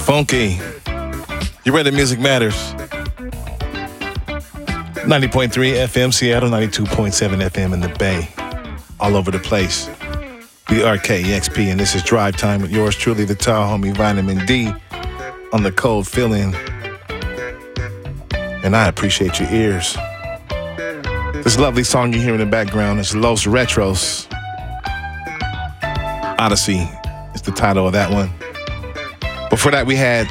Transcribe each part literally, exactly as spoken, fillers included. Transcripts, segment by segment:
Funky. You ready? Music Matters. ninety point three F M Seattle, ninety-two point seven F M in the Bay. All over the place. We are K E X P, and this is Drive Time with yours truly, the tall homie Vitamin D, on the cold feeling. And I appreciate your ears. This lovely song you hear in the background is Los Retros. Odyssey is the title of that one. Before that, we had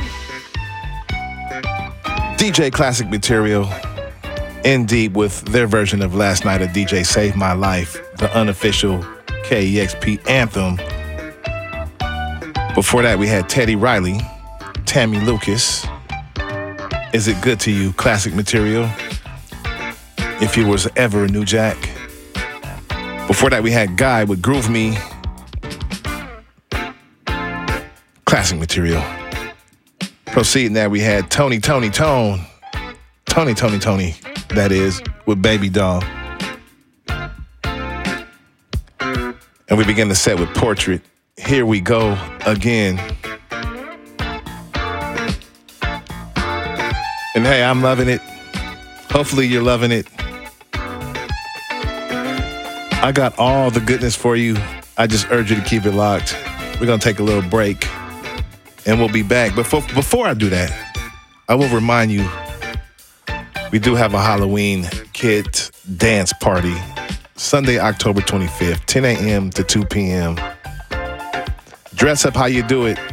D J Classic Material, In Deep, with their version of last night of D J Save My Life, the unofficial K E X P anthem. Before that, we had Teddy Riley, Tammy Lucas, Is It Good to You, Classic Material, If You Was Ever a New Jack. Before that, we had Guy with Groove Me, Classic Material. Proceeding that, we had Tony, Tony, Tone, Tony, Tony, Tony, that is, with Baby Doll. And we begin the set with Portrait, Here We Go Again. And hey, I'm loving it. Hopefully you're loving it. I got all the goodness for you. I just urge you to keep it locked. We're going to take a little break, and we'll be back. Before, before I do that, I will remind you, we do have a Halloween Kid dance party, Sunday, October twenty-fifth, ten a.m. to two p.m. Dress up how you do it,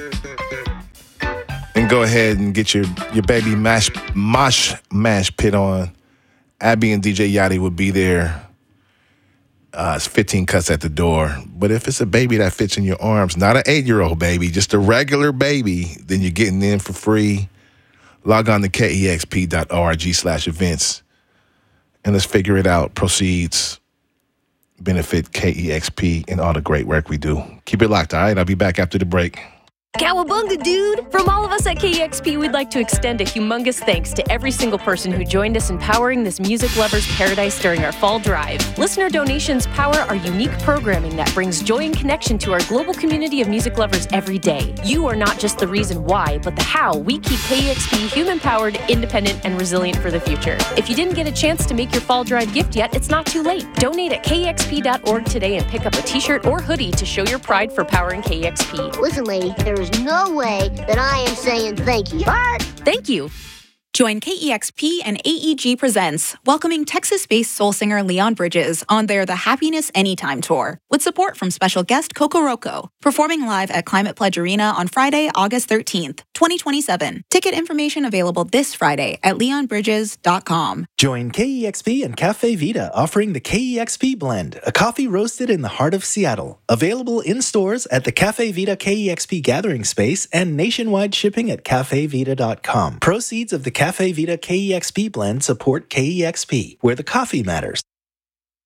and go ahead and get your, your baby mash, mosh mash pit on. Abby and D J Yachty will be there. Uh, it's fifteen cuts at the door. But if it's a baby that fits in your arms, not an eight-year-old baby, just a regular baby, then you're getting in for free. Log on to kexp.org slash events. And let's figure it out. Proceeds benefit K E X P and all the great work we do. Keep it locked, all right? I'll be back after the break. Cowabunga, dude! From all of us at K E X P, we'd like to extend a humongous thanks to every single person who joined us in powering this music lover's paradise during our fall drive. Listener donations power our unique programming that brings joy and connection to our global community of music lovers every day. You are not just the reason why, but the how we keep K E X P human-powered, independent, and resilient for the future. If you didn't get a chance to make your fall drive gift yet, it's not too late. Donate at K E X P dot org today and pick up a t-shirt or hoodie to show your pride for powering K E X P. Listen, lady, there is no way that I am saying thank you. But thank you. Join K E X P and A E G Presents, welcoming Texas-based soul singer Leon Bridges on their The Happiness Anytime Tour, with support from special guest Coco Roco, performing live at Climate Pledge Arena on Friday, August thirteenth, twenty twenty-seven. Ticket information available this Friday at leon bridges dot com. Join K E X P and Cafe Vita, offering the K E X P Blend, a coffee roasted in the heart of Seattle. Available in stores at the Cafe Vita K E X P Gathering Space and nationwide shipping at cafe vita dot com. Proceeds of the Cafe Vita K E X P Blend support K E X P, where the coffee matters.